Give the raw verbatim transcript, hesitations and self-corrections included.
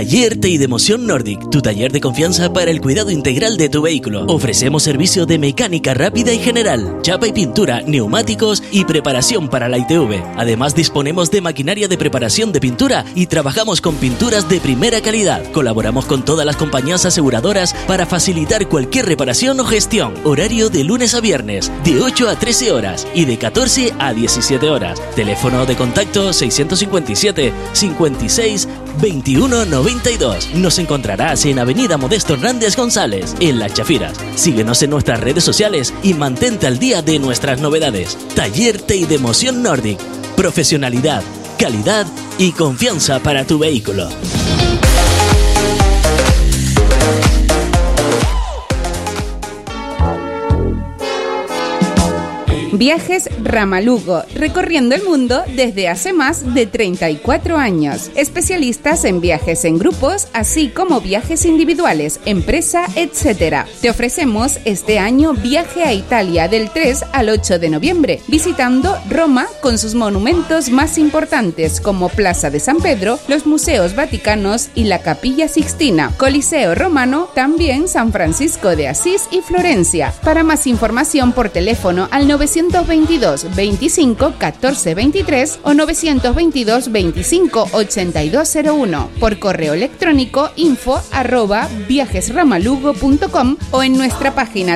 Taller T I de Moción Nordic, tu taller de confianza para el cuidado integral de tu vehículo. Ofrecemos servicio de mecánica rápida y general, chapa y pintura, neumáticos y preparación para la I T V. Además, disponemos de maquinaria de preparación de pintura y trabajamos con pinturas de primera calidad. Colaboramos con todas las compañías aseguradoras para facilitar cualquier reparación o gestión. Horario de lunes a viernes, de ocho a trece horas y de catorce a diecisiete horas. Teléfono de contacto seiscientos cincuenta y siete, cincuenta y seis, veintiuno noventa y dos. Nos encontrarás en Avenida Modesto Hernández González, en Las Chafiras. Síguenos en nuestras redes sociales y mantente al día de nuestras novedades. Taller T I de Moción Nordic. Profesionalidad, calidad y confianza para tu vehículo. Viajes Ramalugo, recorriendo el mundo desde hace más de treinta y cuatro años. Especialistas en viajes en grupos, así como viajes individuales, empresa, etcétera. Te ofrecemos este año viaje a Italia del tres al ocho de noviembre, visitando Roma con sus monumentos más importantes como Plaza de San Pedro, los museos vaticanos y la Capilla Sixtina, Coliseo Romano, también San Francisco de Asís y Florencia. Para más información por teléfono al novecientos veintidós, veinticinco, catorce veintitrés o novecientos veintidós, veinticinco, ochenta y dos cero uno. Por correo electrónico info arroba viajesramalugo punto com o en nuestra página